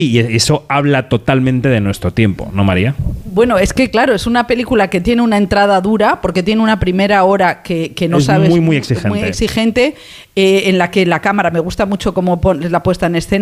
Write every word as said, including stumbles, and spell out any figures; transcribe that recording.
Y eso habla totalmente de nuestro tiempo, ¿no, María? Bueno, es que claro, es una película que tiene una entrada dura, porque tiene una primera hora que, que no es sabes... muy, muy exigente. Muy exigente, eh, en la que la cámara, me gusta mucho cómo pon, la puesta en escena,